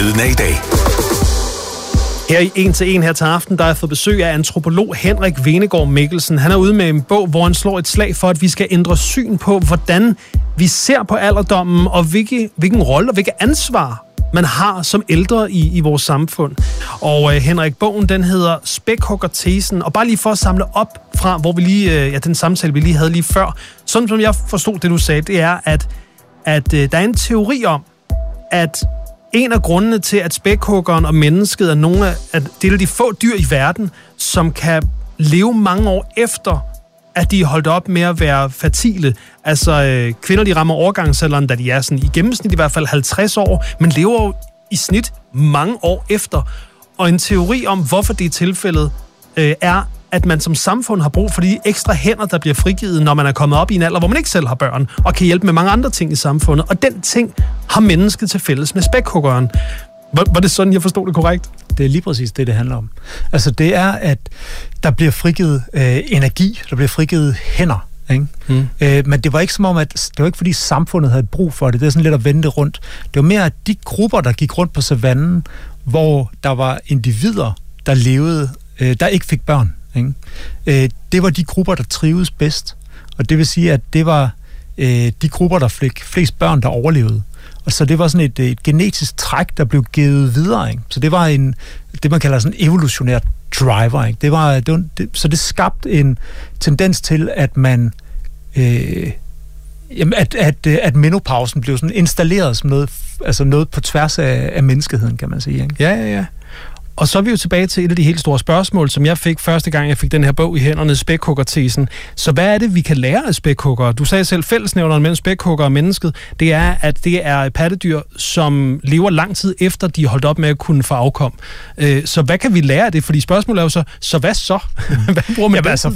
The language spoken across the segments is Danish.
Lyden af i dag. Her i 1 til 1 her til aften, der er fået besøg af antropolog Henrik Venegård Mikkelsen. Han er ude med en bog, hvor han slår et slag for, at vi skal ændre syn på, hvordan vi ser på alderdommen, og hvilken rolle og hvilket ansvar man har som ældre i vores samfund. Og Henrik, bogen den hedder Spækhuggertesen, og bare lige for at samle op fra, hvor vi lige, den samtale, vi lige havde lige før, sådan som jeg forstod det, du sagde, det er, at der er en teori om, at en af grundene til, at spækhuggeren og mennesket er nogle af de få dyr i verden, som kan leve mange år efter, at de er holdt op med at være fertile. Altså, kvinder, de rammer overgangsalderen, da de er sådan i gennemsnit i hvert fald 50 år, men lever jo i snit mange år efter. Og en teori om, hvorfor det er tilfældet, er, at man som samfund har brug for de ekstra hænder, der bliver frigivet, når man er kommet op i en alder, hvor man ikke selv har børn, og kan hjælpe med mange andre ting i samfundet. Og den ting har mennesket til fælles med spækhuggeren. Var det sådan, jeg forstod det korrekt? Det er lige præcis det handler om. Altså, det er, at der bliver frigivet energi, der bliver frigivet hænder. Ikke? Men det var ikke som om, at det var ikke fordi samfundet havde brug for det. Det er sådan lidt at vende rundt. Det var mere, at de grupper, der gik rundt på savannen, hvor der var individer, der levede, der ikke fik børn. Ikke? Det var de grupper, der trivedes bedst. Og det vil sige, at det var de grupper, der fik flest børn, der overlevede. Og så det var sådan et genetisk træk, der blev givet videre. Ikke? Så det var det, man kalder sådan en evolutionær driver. Ikke? Så det skabte en tendens til, at man at menopausen blev sådan installeret som noget på tværs af menneskeheden, kan man sige. Ikke? Ja. Og så er vi jo tilbage til et af de helt store spørgsmål, som jeg fik første gang, jeg fik den her bog i hænderne, Spækhuggertesen. Så hvad er det, vi kan lære af spækhuggere? Du sagde selv, fællesnævneren mellem spækhugger og mennesket, det er, at det er pattedyr, som lever lang tid efter, de er holdt op med at kunne få afkom. Så hvad kan vi lære af det? Fordi spørgsmålet er jo så hvad så? Hvad bruger man altså,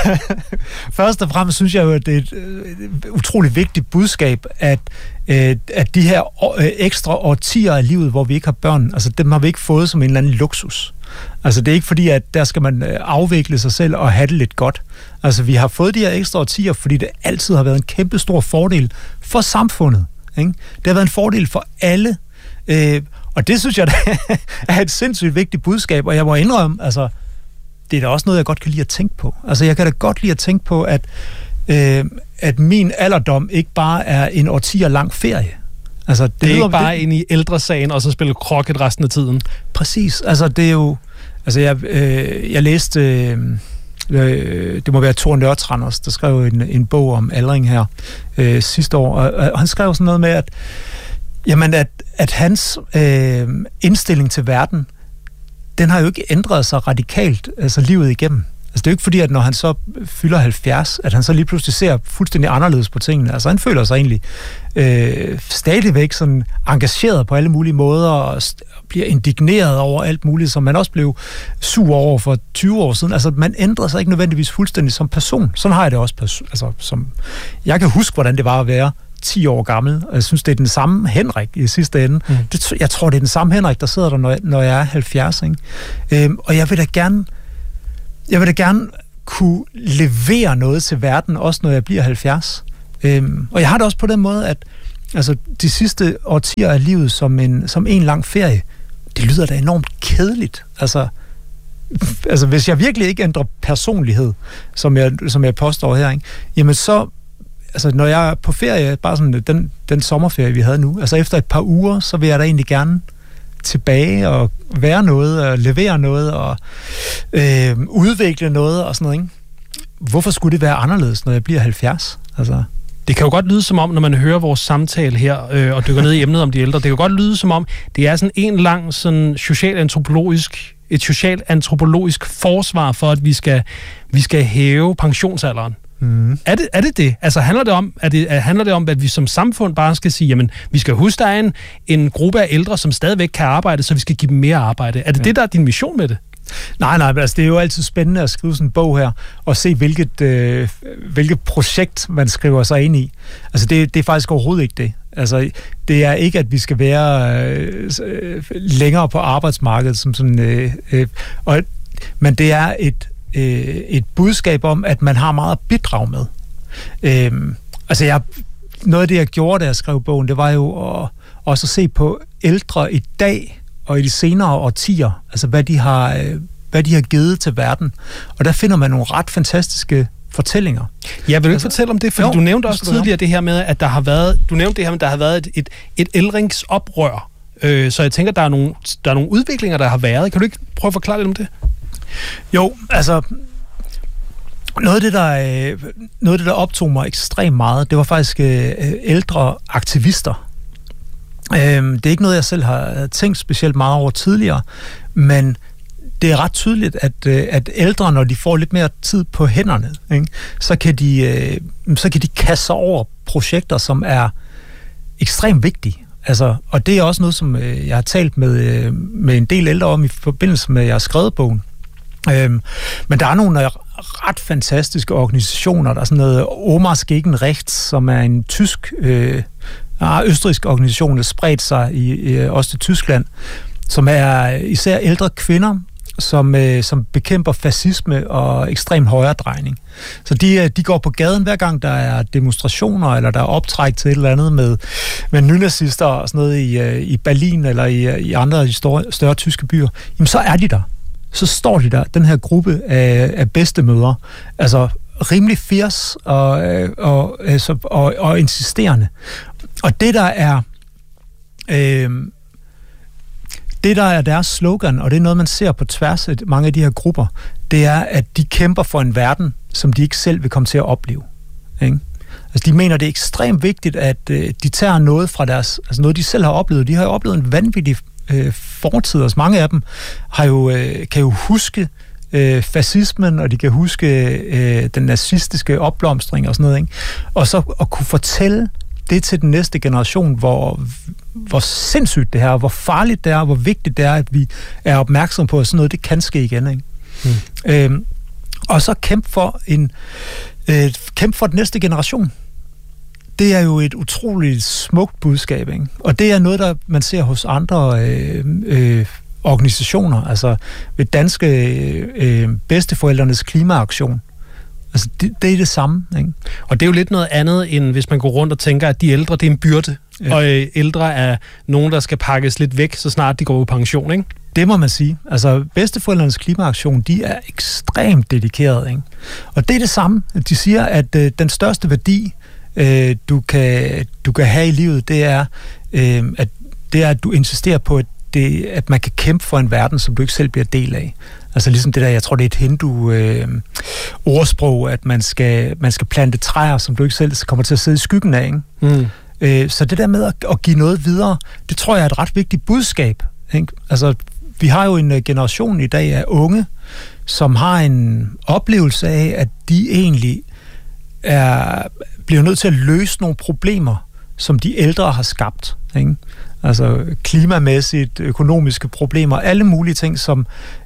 først og fremmest synes jeg jo, at det er et utroligt vigtigt budskab, at de her ekstra årtier af livet, hvor vi ikke har børn, altså dem har vi ikke fået som en eller anden luksus. Altså det er ikke fordi, at der skal man afvikle sig selv og have det lidt godt. Altså vi har fået de her ekstra årtier, fordi det altid har været en kæmpe stor fordel for samfundet. Ikke? Det har været en fordel for alle. Og det synes jeg er et sindssygt vigtigt budskab, og jeg må indrømme, altså det er da også noget, jeg godt kan lide at tænke på. Altså jeg kan da godt lide at tænke på, at min alderdom ikke bare er en årtier lang ferie. Altså, det er ikke bare ind i ældresagen og så spille croquet resten af tiden. Præcis. Altså, det er jo... Altså, jeg læste... det må være Thor Nørtranders, der skrev en bog om aldring her sidste år, og han skrev sådan noget med, at hans indstilling til verden, den har jo ikke ændret sig radikalt, altså livet igennem. Altså det er jo ikke fordi, at når han så fylder 70, at han så lige pludselig ser fuldstændig anderledes på tingene. Altså han føler sig egentlig stadigvæk sådan engageret på alle mulige måder, og bliver indigneret over alt muligt, som man også blev sur over for 20 år siden. Altså man ændrer sig ikke nødvendigvis fuldstændig som person. Sådan har jeg det også. Jeg kan huske, hvordan det var at være 10 år gammel, og jeg synes, det er den samme Henrik i sidste ende. Jeg tror, det er den samme Henrik, der sidder der, når jeg er 70. Ikke? Og jeg vil da gerne kunne levere noget til verden, også når jeg bliver 70. Og jeg har det også på den måde, at altså, de sidste årtier af livet som en lang ferie, det lyder da enormt kedeligt. Altså hvis jeg virkelig ikke ændrer personlighed, som jeg påstår her, ikke? Jamen så, altså når jeg er på ferie, bare sådan den sommerferie, vi havde nu, altså efter et par uger, så vil jeg da egentlig gerne tilbage og være noget, og levere noget, og udvikle noget, og sådan noget, ikke? Hvorfor skulle det være anderledes, når jeg bliver 70? Altså... Det kan jo godt lyde som om, når man hører vores samtale her, og dykker ned i emnet om de ældre, det kan jo godt lyde som om, det er sådan en lang sådan socialantropologisk forsvar for, at vi skal hæve pensionsalderen. Er det? Altså handler det om, at vi som samfund bare skal sige, jamen, vi skal huske, der er en gruppe af ældre, som stadigvæk kan arbejde, så vi skal give dem mere arbejde. Er det det, der er din mission med det? Nej, altså det er jo altid spændende at skrive sådan en bog her, og se hvilket projekt man skriver sig ind i. Altså det er faktisk overhovedet ikke det. Altså det er ikke, at vi skal være længere på arbejdsmarkedet, som sådan, men det er et budskab om, at man har meget at bidrage med. Noget af det, jeg gjorde, da jeg skrev bogen, det var jo og så se på ældre i dag og i de senere årtier, altså hvad de har givet til verden. Og der finder man nogle ret fantastiske fortællinger. Ja, vil du ikke fortælle om det? For du nævnte også tidligere det her med, at der har været et ældringsoprør. Så jeg tænker, der er nogle udviklinger, der har været. Kan du ikke prøve at forklare lidt om det? Jo, altså noget af det, der optog mig ekstremt meget, det var faktisk ældre aktivister. Det er ikke noget, jeg selv har tænkt specielt meget over tidligere, men det er ret tydeligt, at ældre, når de får lidt mere tid på hænderne, ikke, så kan de kaste sig over projekter, som er ekstremt vigtige. Altså, og det er også noget, som jeg har talt med en del ældre om i forbindelse med, at jeg har skrevet bogen. Men der er nogle ret fantastiske organisationer. Der er sådan noget Omas gegen Rechts, som er en tysk, østrigsk organisation, der spredt sig også til Tyskland, som er især ældre kvinder, som bekæmper fascisme og ekstrem højredrejning. Så de går på gaden hver gang der er demonstrationer, eller der er optræk til et eller andet med nynazister og sådan noget i Berlin eller i andre større tyske byer. Jamen så er de der. Så står de der, den her gruppe af bedstemødre, altså rimelig fierce og insisterende. Og det der er deres slogan, og det er noget, man ser på tværs af mange af de her grupper, det er, at de kæmper for en verden, som de ikke selv vil komme til at opleve. Ikke? Altså, de mener, det er ekstremt vigtigt, at de tager noget fra deres, altså noget, de selv har oplevet. De har jo oplevet en vanvittig fortid, og mange af dem kan jo huske fascismen, og de kan huske den nazistiske opblomstring og sådan noget. Ikke? Og så at kunne fortælle det til den næste generation, hvor sindssygt det her, hvor farligt det er, hvor vigtigt det er, at vi er opmærksom på, at sådan noget, det kan ske igen. Ikke? Og så kæmpe for den næste generation. Det er jo et utroligt smukt budskab, ikke? Og det er noget, der man ser hos andre organisationer, altså ved danske bedsteforældrenes klimaaktion. Altså, det er det samme, ikke? Og det er jo lidt noget andet, end hvis man går rundt og tænker, at de ældre, det er en byrde, ja. Og ældre er nogen, der skal pakkes lidt væk, så snart de går på pension, ikke? Det må man sige. Altså, bedsteforældrenes klimaaktion, de er ekstremt dedikerede, ikke? Og det er det samme. De siger, at den største værdi, du kan have i livet, det er, at du insisterer på, at man kan kæmpe for en verden, som du ikke selv bliver del af. Altså ligesom det der, jeg tror, det er et hindu-ordsprog, at man skal plante træer, som du ikke selv kommer til at sidde i skyggen af, ikke? Så det der med at give noget videre, det tror jeg er et ret vigtigt budskab, ikke? Altså, vi har jo en generation i dag af unge, som har en oplevelse af, at de egentlig bliver nødt til at løse nogle problemer, som de ældre har skabt, ikke? Altså klimamæssigt, økonomiske problemer, alle mulige ting, som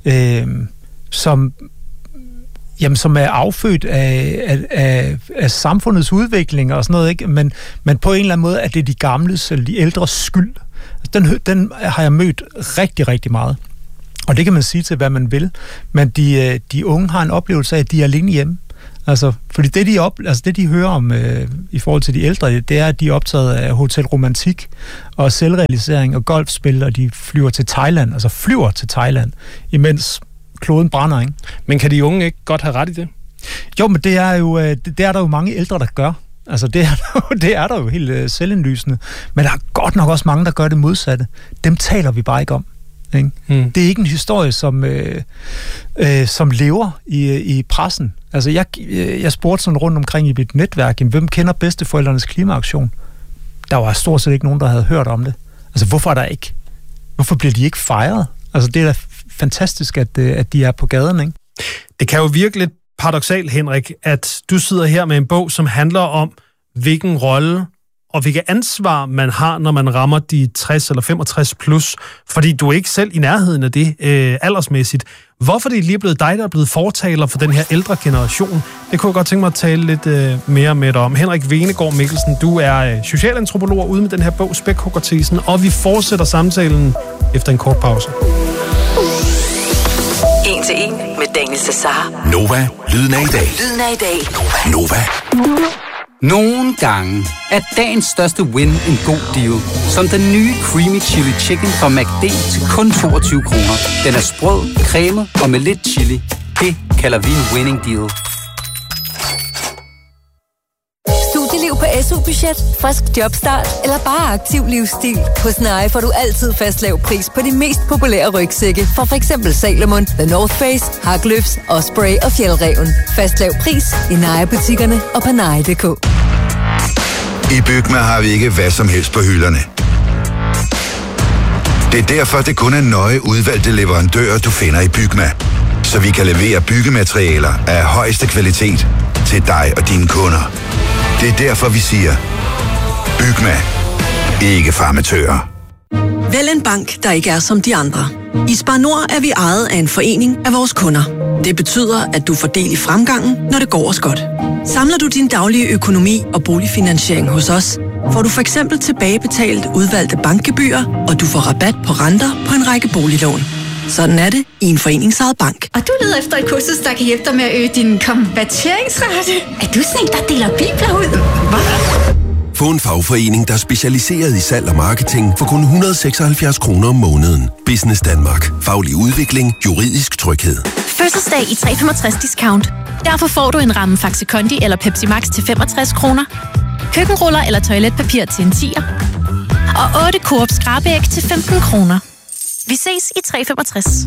er affødt af samfundets udvikling og sådan noget, ikke? Men på en eller anden måde er det de gamles eller de ældres skyld. Den har jeg mødt rigtig, rigtig meget. Og det kan man sige til, hvad man vil. Men de unge har en oplevelse af, at de er alene hjemme. Altså, fordi det de hører om i forhold til de ældre, det er, at de er optaget af hotelromantik og selvrealisering og golfspil, og de flyver til Thailand, imens kloden brænder, ikke? Men kan de unge ikke godt have ret i det? Jo, men det er der jo mange ældre, der gør. Altså, det er der jo helt selvindlysende. Men der er godt nok også mange, der gør det modsatte. Dem taler vi bare ikke om. Ikke? Det er ikke en historie, som lever i pressen. Altså, jeg spurgte sådan rundt omkring i mit netværk, hvem kender bedsteforældrenes klimaaktion? Der var stort set ikke nogen, der havde hørt om det. Altså, hvorfor bliver de ikke fejret? Altså, det er da fantastisk, at de er på gaden, ikke? Det kan jo virke lidt paradoksalt, Henrik, at du sidder her med en bog, som handler om, hvilken rolle og hvilket ansvar man har, når man rammer de 60 eller 65 plus, fordi du er ikke selv i nærheden af det aldersmæssigt. Hvorfor det lige er blevet dig, der er blevet fortaler for den her ældre generation? Det kunne jeg godt tænke mig at tale lidt mere med dig om. Henrik Venegård Mikkelsen, du er socialantropolog ude med den her bog, Spækhuggertesen, og vi fortsætter samtalen efter en kort pause. 1 til 1 med Daniel Cesar. Nova, lyden af i dag. Lyden af i dag. Nova. Nogle gange er dagens største win en god deal. Som den nye Creamy Chili Chicken fra McD til kun 22 kroner. Den er sprød, cremet og med lidt chili. Det kalder vi en winning deal. Studieliv på SU-budget, frisk jobstart eller bare aktiv livsstil. Hos Nye får du altid fast lav pris på de mest populære rygsække fra f.eks. Salomon, The North Face, Haglöfs, Osprey og Fjällräven. Fast lav pris i Nye-butikkerne og på nye.dk. I Bygma har vi ikke hvad som helst på hylderne. Det er derfor, det kun er nøje udvalgte leverandører, du finder i Bygma. Så vi kan levere byggematerialer af højeste kvalitet til dig og dine kunder. Det er derfor, vi siger, Bygma. Ikke farmatører. Vælg en bank, der ikke er som de andre. I Spar Nord er vi ejet af en forening af vores kunder. Det betyder, at du får del i fremgangen, når det går os godt. Samler du din daglige økonomi og boligfinansiering hos os, får du for eksempel tilbagebetalt udvalgte bankgebyrer, og du får rabat på renter på en række boliglån. Sådan er det i en foreningsejet bank. Og du leder efter et kursus, der kan hjælpe dig med at øge din konverteringsrate. Er du sådan en, der deler bibler ud? Hvad? Få en fagforening, der er specialiseret i salg og marketing for kun 176 kroner om måneden. Business Danmark. Faglig udvikling. Juridisk tryghed. Fødselsdag i 365 discount. Derfor får du en ramme Faxe Kondi eller Pepsi Max til 65 kroner. Køkkenruller eller toiletpapir til en 10'er. Og 8 Coop skrabeæg til 15 kroner. Vi ses i 365.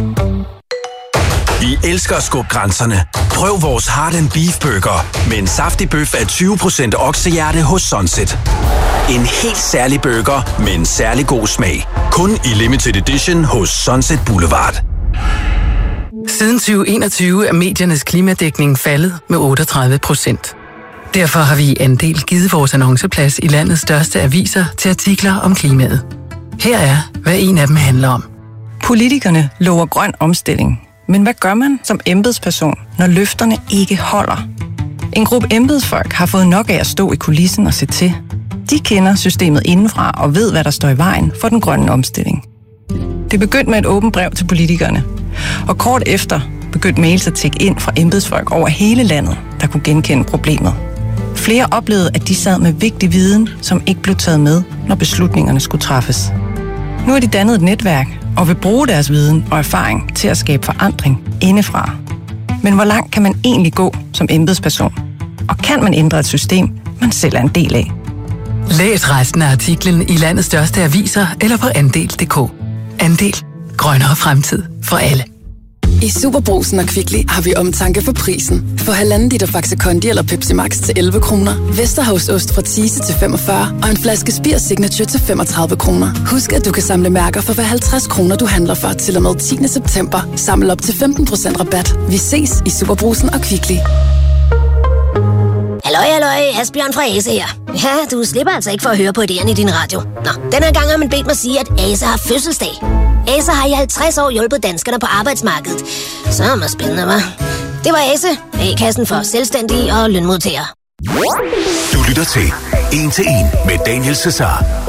Vi elsker at skubbe grænserne. Prøv vores Heart & Beef Burger med en saftig bøf af 20% oksehjerte hos Sunset. En helt særlig burger med en særlig god smag. Kun i limited edition hos Sunset Boulevard. Siden 2021 er mediernes klimadækning faldet med 38%. Derfor har vi i Andel givet vores annonceplads i landets største aviser til artikler om klimaet. Her er, hvad en af dem handler om. Politikerne lover grøn omstilling. Men hvad gør man som embedsperson, når løfterne ikke holder? En gruppe embedsfolk har fået nok af at stå i kulissen og se til. De kender systemet indenfra og ved, hvad der står i vejen for den grønne omstilling. Det begyndte med et åbent brev til politikerne. Og kort efter begyndte mails at tikke ind fra embedsfolk over hele landet, der kunne genkende problemet. Flere oplevede, at de sad med vigtig viden, som ikke blev taget med, når beslutningerne skulle træffes. Nu har de dannet et netværk og vil bruge deres viden og erfaring til at skabe forandring indefra. Men hvor langt kan man egentlig gå som embedsperson? Og kan man ændre et system, man selv er en del af? Læs resten af artiklen i landets største aviser eller på andel.dk. Andel. Grønnere fremtid for alle. I Superbrugsen og Kvickly har vi omtanke for prisen. Få 1,5 liter Faxe Kondi eller Pepsi Max til 11 kroner. Vesterhavsost fra Thise til 45 og en flaske Spir Signature til 35 kroner. Husk, at du kan samle mærker for hver 50 kroner, du handler for til og med 10. september. Samle op til 15% rabat. Vi ses i Superbrugsen og Kvickly. Halløj, Asbjørn fra Ase her. Ja, du slipper altså ikke for at høre på idéerne i din radio. Nå, denne gang har man bedt mig sige, at Ase har fødselsdag. Ase har i 50 år hjulpet danskerne på arbejdsmarkedet. Så er det spændende, hva'? Det var Ase, A-kassen for selvstændige og lønmodtagere. Du lytter til 1 til 1 med Daniel Cesar.